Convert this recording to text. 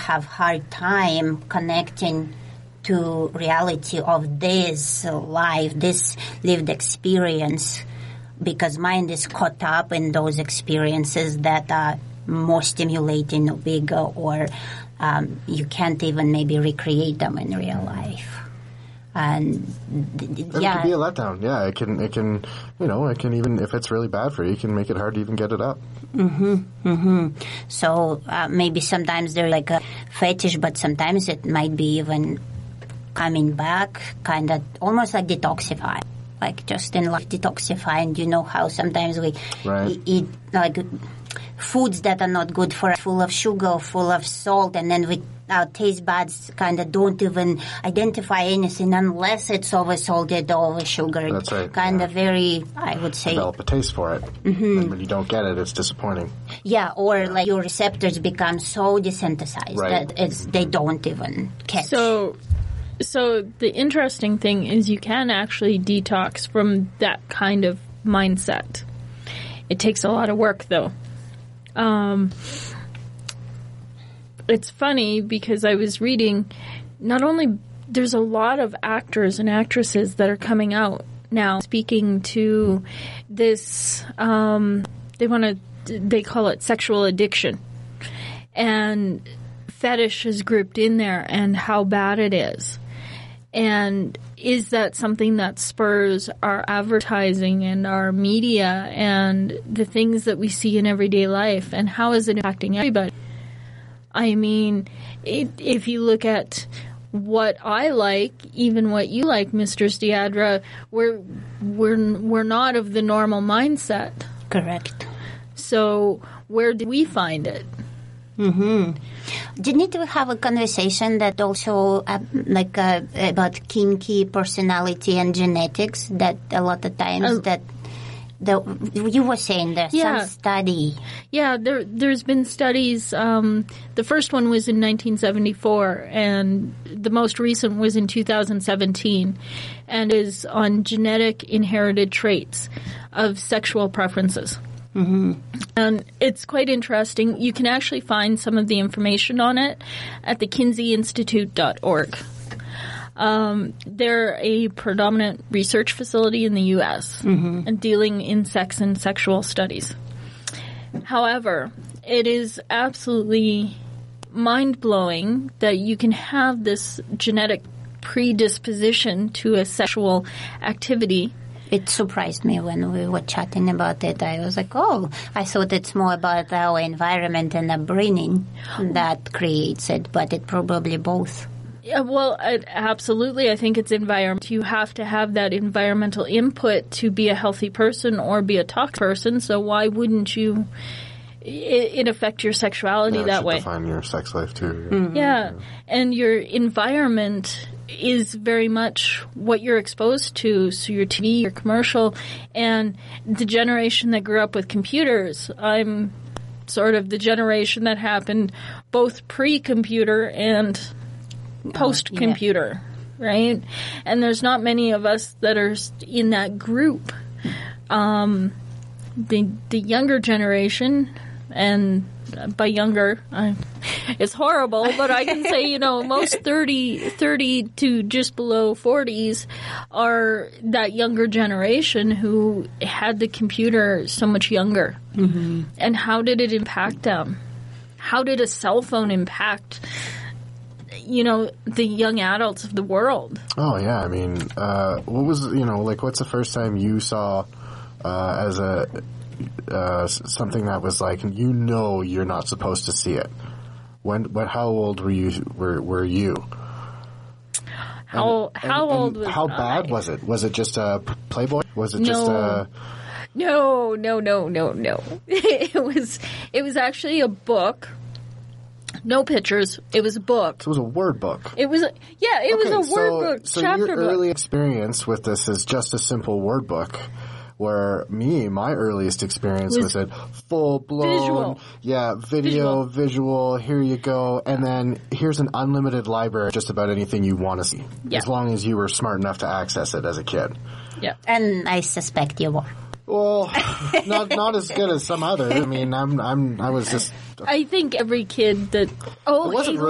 have hard time connecting to reality of this life, this lived experience, because mind is caught up in those experiences that are more stimulating or bigger, or you can't even maybe recreate them in real life. And it can be a letdown. Yeah, it can, it can even, if it's really bad for you, it can make it hard to even get it up. So maybe sometimes they're like a fetish, but sometimes it might be even coming back, kind of almost like detoxify. Like just in like detoxifying, you know how sometimes we eat like foods that are not good for us, full of sugar, full of salt, and then our taste buds kind of don't even identify anything unless it's over-salted or over-sugared. That's right. Kind of very, I would say. Develop a taste for it. And when you don't get it, it's disappointing. Yeah, or like your receptors become so desensitized that they don't even catch. So the interesting thing is you can actually detox from that kind of mindset. It takes a lot of work, though. It's funny because I was reading, not only there's a lot of actors and actresses that are coming out now speaking to this, they call it sexual addiction. And fetish is grouped in there and how bad it is. And is that something that spurs our advertising and our media and the things that we see in everyday life? And how is it impacting everybody? I mean, if you look at what I like, even what you like, Mistress Deidre, we're not of the normal mindset. Correct. So where do we find it? Didn't we have a conversation that also about kinky personality and genetics, that a lot of times you were saying there's some study. Yeah, there's been studies. The first one was in 1974, and the most recent was in 2017, and is on genetic inherited traits of sexual preferences. And it's quite interesting. You can actually find some of the information on it at the KinseyInstitute.org. They're a predominant research facility in the U.S. And dealing in sex and sexual studies. However, it is absolutely mind-blowing that you can have this genetic predisposition to a sexual activity. It surprised me when we were chatting about it. I was like, I thought it's more about our environment and upbringing that creates it, but it probably both. Yeah, well, absolutely. I think it's environment. You have to have that environmental input to be a healthy person or be a toxic person, so why wouldn't you it affect your sexuality that way? Define your sex life, too. Yeah, and your environment is very much what you're exposed to, so your TV, your commercial, and the generation that grew up with computers. I'm sort of the generation that happened both pre-computer and post-computer, right? And there's not many of us that are in that group. The younger generation, and by younger, it's horrible, but I can say, most 30 to just below 40s are that younger generation who had the computer so much younger. And how did it impact them? How did a cell phone impact, the young adults of the world? Oh, yeah. I mean, what was, what's the first time you saw as a something that was like, you're not supposed to see it? How old were you? How old was how bad was it? Was it just a Playboy? Was it just a... No. It was actually a book. No pictures. It was a book. So it was a word book. It was a word book. So chapter your book. early experience with this is just a simple word book. Where my earliest experience was a full-blown, visual, here you go, and then here's an unlimited library of just about anything you want to see, as long as you were smart enough to access it as a kid. Yeah. And I suspect you were. Well, not as good as some others. I mean, I was just... I think every kid that... it wasn't